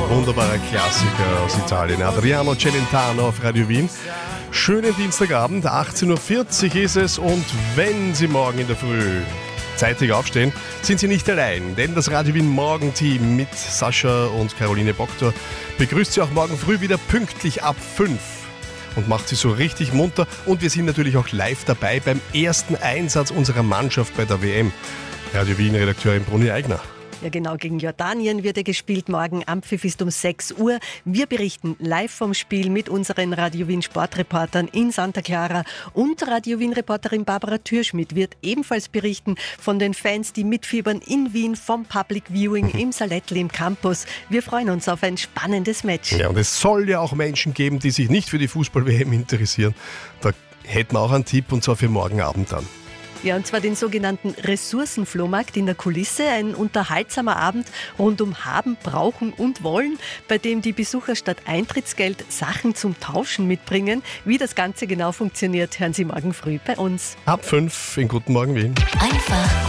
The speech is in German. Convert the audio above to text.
Wunderbarer Klassiker aus Italien. Adriano Celentano auf Radio Wien. Schönen Dienstagabend, 18.40 Uhr ist es, und wenn Sie morgen in der Früh zeitig aufstehen, sind Sie nicht allein, denn das Radio Wien Morgenteam mit Sascha und Caroline Boktor begrüßt Sie auch morgen früh wieder pünktlich ab 5 und macht Sie so richtig munter, und wir sind natürlich auch live dabei beim ersten Einsatz unserer Mannschaft bei der WM. Radio Wien Redakteurin Bruni Eigner. Ja genau, gegen Jordanien wird gespielt. Morgen Anpfiff ist um 6 Uhr. Wir berichten live vom Spiel mit unseren Radio Wien Sportreportern in Santa Clara, und Radio Wien Reporterin Barbara Türschmidt wird ebenfalls berichten von den Fans, die mitfiebern in Wien, vom Public Viewing im Salettl im Campus. Wir freuen uns auf ein spannendes Match. Ja, und es soll ja auch Menschen geben, die sich nicht für die Fußball-WM interessieren. Da hätten wir auch einen Tipp, und zwar für morgen Abend dann. Ja, und zwar den sogenannten Ressourcenflohmarkt in der Kulisse. Ein unterhaltsamer Abend rund um Haben, Brauchen und Wollen, bei dem die Besucher statt Eintrittsgeld Sachen zum Tauschen mitbringen. Wie das Ganze genau funktioniert, hören Sie morgen früh bei uns. Ab 5 in Guten Morgen Wien. Einfach